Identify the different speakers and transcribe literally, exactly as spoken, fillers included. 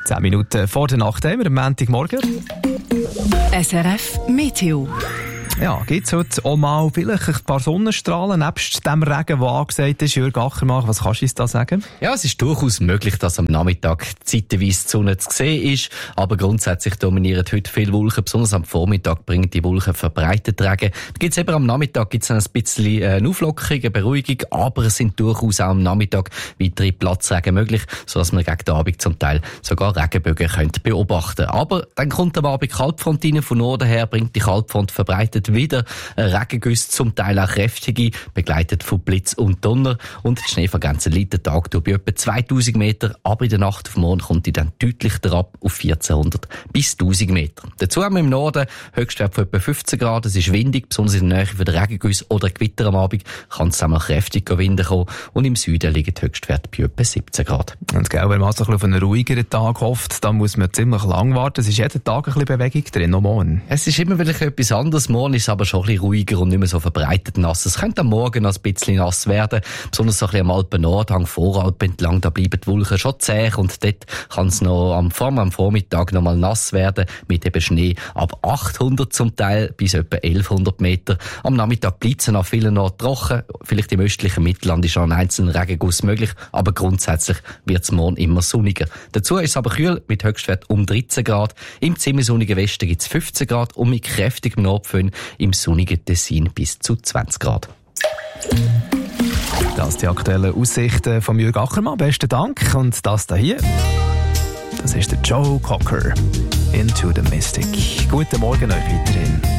Speaker 1: Zehn Minuten vor der Nacht haben wir am Montagmorgen.
Speaker 2: S R F Meteo.
Speaker 1: Ja, gibt es heute auch mal vielleicht ein paar Sonnenstrahlen, nebst dem Regen, der angesagt ist? Jürg Ackermann, was kannst du uns da sagen?
Speaker 3: Ja, es ist durchaus möglich, dass am Nachmittag zeitweise die Sonne zu sehen ist, aber grundsätzlich dominieren heute viele Wolken, besonders am Vormittag bringen die Wolken verbreitet Regen. Da gibt's eben am Nachmittag gibt's ein bisschen eine Auflockerung, eine Beruhigung, aber es sind durchaus auch am Nachmittag weitere Platzregen möglich, sodass man gegen den Abend zum Teil sogar Regenbögen könnt beobachten. Aber dann kommt am Abend Kaltfront rein, von Norden her bringt die Kaltfront verbreitet wieder Regengüsse, zum Teil auch kräftige, begleitet von Blitz und Donner. Und die Schneefallgrenze liegt den Tag durch bei etwa zweitausend Meter, aber in der Nacht auf morgen kommt die dann deutlich herab auf vierzehnhundert bis tausend Meter. Dazu haben wir im Norden Höchstwert von etwa fünfzehn Grad. Es ist windig, besonders in der Nähe von der Regengüsse oder Gewitter am Abend kann es einmal kräftig Wind kommen. Und im Süden liegen die Höchstwerte bei etwa siebzehn Grad.
Speaker 1: Und gell, wenn man also auf einen ruhigeren Tag hofft, dann muss man ziemlich lang warten. Es ist jeden Tag ein bisschen Bewegung drin, noch morgen.
Speaker 3: Es ist immer wieder etwas anderes. Morgen ist es aber schon ein bisschen ruhiger und nicht mehr so verbreitet nass. Es könnte am Morgen noch ein bisschen nass werden, besonders so ein bisschen am Alpen-Nordhang, Voralp entlang, da bleiben die Wolken schon zäh und dort kann es noch am, vor allem am Vormittag noch mal nass werden, mit eben Schnee ab achthundert zum Teil bis etwa elfhundert Meter. Am Nachmittag bleibt es noch vielen noch trocken, vielleicht im östlichen Mittelland ist noch ein einzelner Regenguss möglich, aber grundsätzlich wird es morgen immer sonniger. Dazu ist es aber kühl, mit Höchstwert um dreizehn Grad. Im ziemlich sonnigen Westen gibt es fünfzehn Grad und mit kräftigem Nordföhn im sonnigen Tessin bis zu zwanzig Grad.
Speaker 1: Das sind die aktuellen Aussichten von Jürg Ackermann. Besten Dank. Und das da hier, das ist der Joe Cocker. Into the Mystic. Guten Morgen euch weiterhin.